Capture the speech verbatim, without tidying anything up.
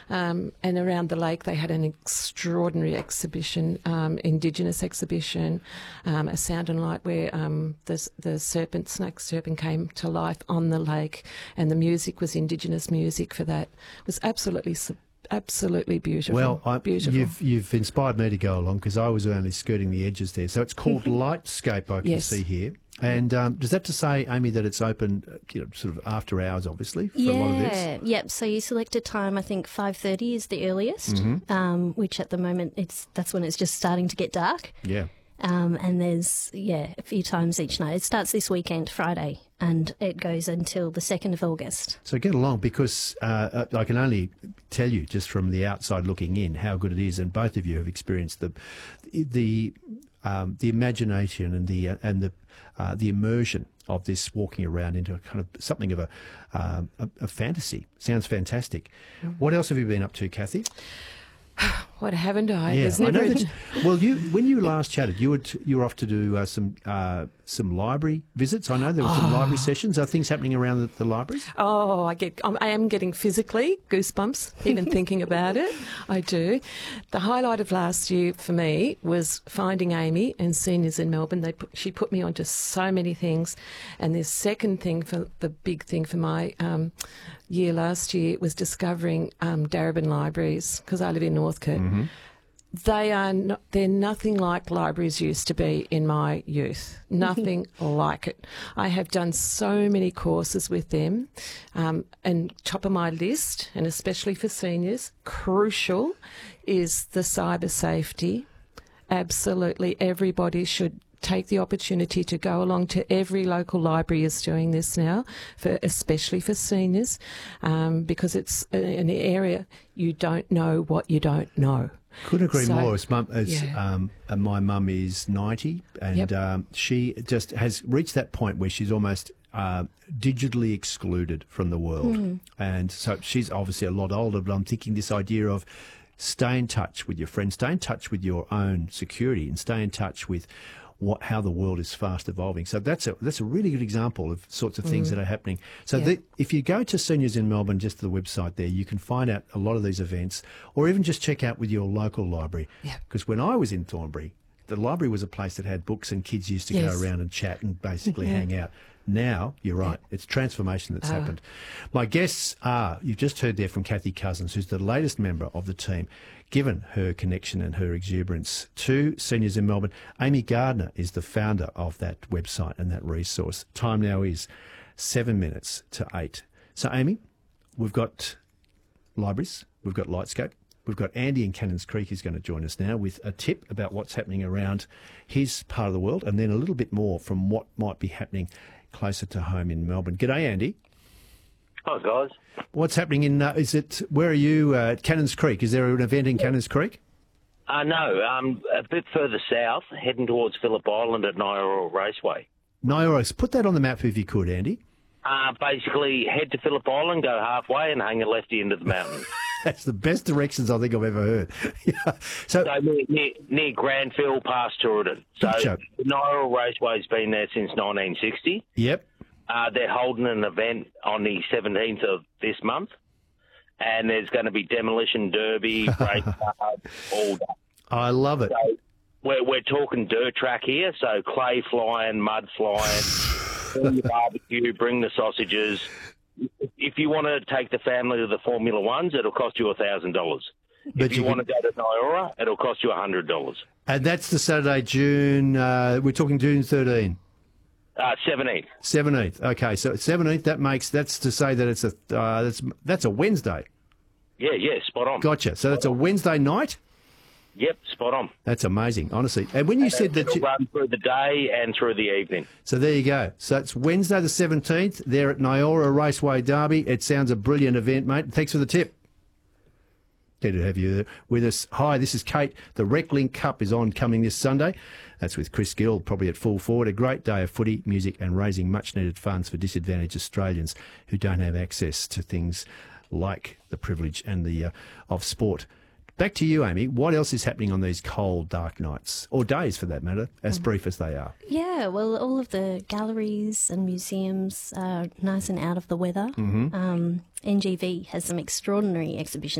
Um, and around the lake, they had an extraordinary exhibition, um, Indigenous exhibition, um, a sound and light where um, the, the serpent, snake serpent came to life on the lake, and the music was Indigenous music for that. It was absolutely Absolutely beautiful. Well, I, beautiful. You've, you've inspired me to go along because I was only skirting the edges there. So it's called Lightscape, I can yes. see here. And um, does that to say, Amy, that it's open, you know, sort of after hours, obviously, for yeah, a lot of this? Yep. So you select a time. I think five thirty is the earliest, mm-hmm. um, which at the moment it's that's when it's just starting to get dark. Yeah. Um, and there's, yeah, a few times each night. It starts this weekend, Friday, and it goes until the second of August. So get along because uh, I can only tell you just from the outside looking in how good it is, and both of you have experienced the the um, the imagination and the uh, and the uh, the immersion of this walking around into a kind of something of a um, a, a fantasy. Sounds fantastic. Mm-hmm. What else have you been up to, Kathy? What haven't I? Yeah, There's I never know a- that. Well, you when you last chatted, you were t- you were off to do uh, some uh, some library visits. I know there were some Oh. library sessions. Are things happening around the, the libraries? Oh, I get. I am getting physically goosebumps even thinking about it. I do. The highlight of last year for me was finding Amy and seniors in Melbourne. They put, she put me onto so many things, and the second thing for the big thing for my um, year last year was discovering um, Darebin libraries because I live in Northcote. Mm-hmm. They are not, they're nothing like libraries used to be in my youth. Nothing like it. I have done so many courses with them, um, and top of my list, and especially for seniors, crucial is the cyber safety. Absolutely, everybody should take the opportunity to go along to every local library is doing this now, for especially for seniors, um, because it's an area you don't know what you don't know. Couldn't agree So, more. As, mum, as yeah. um, uh, my mum is ninety, and Yep. um, she just has reached that point where she's almost uh, digitally excluded from the world. Mm. And so she's obviously a lot older, but I'm thinking this idea of stay in touch with your friends, stay in touch with your own security, and stay in touch with what how the world is fast evolving. So that's a that's a really good example of sorts of things Mm. that are happening. So Yeah. the, if you go to Seniors in Melbourne, just to the website there, you can find out a lot of these events, or even just check out with your local library. Yeah. Because when I was in Thornbury, the library was a place that had books and kids used to Yes. go around and chat and basically Yeah. hang out. Now, you're right, it's transformation that's Ah. happened. My guests are, you've just heard there from Kathy Cousins, who's the latest member of the team, given her connection and her exuberance to Seniors in Melbourne. Amy Gardner is the founder of that website and that resource. Time now is seven minutes to eight. So, Amy, we've got libraries, we've got Lightscape, we've got Andy in Cannons Creek who's going to join us now with a tip about what's happening around his part of the world, and then a little bit more from what might be happening closer to home in Melbourne. G'day, Andy. Hi, guys. What's happening in, uh, is it, where are you, uh, at Cannons Creek? Is there an event in Cannons Creek? Uh, no, um, a bit further south, heading towards Phillip Island at Nyora Raceway. Nyora, put that on the map if you could, Andy. Uh, basically, head to Phillip Island, go halfway, and hang a lefty into the mountain. That's the best directions I think I've ever heard. Yeah. So, So near, near, near Granville, past Turin. So Gotcha. the Nyora Raceway's been there since nineteen sixty. yep. Uh, they're holding an event on the seventeenth of this month, and there's going to be demolition derby, race cars, all that. I love it. So we're, we're talking dirt track here, so clay flying, mud flying, bring the barbecue, bring the sausages. If you want to take the family to the Formula Ones, it'll cost you one thousand dollars. But If you, you want to go to Nyora, it'll cost you one hundred dollars. And that's the Saturday, June, uh, we're talking June thirteenth. Uh, seventeenth. seventeenth. Okay, so seventeenth, that makes, that's to say that it's a, uh, that's, that's a Wednesday. Yeah, yeah, spot on. Gotcha. So that's a Wednesday night? Yep, spot on. That's amazing, honestly. And when you said that... It'll You, run through the day and through the evening. so there you go. So it's Wednesday the seventeenth, there at Nyora Raceway Derby. It sounds a brilliant event, mate. Thanks for the tip. Good to have you with us. Hi, this is Kate. The RecLink Cup is on coming this Sunday. That's with Chris Gill, probably at full forward. A great day of footy, music and raising much-needed funds for disadvantaged Australians who don't have access to things like the privilege and the uh, of sport. Back to you, Amy. What else is happening on these cold, dark nights, or days for that matter, as brief as they are? Yeah, well, all of the galleries and museums are nice and out of the weather. Mm-hmm. Um, N G V has some extraordinary exhibitions.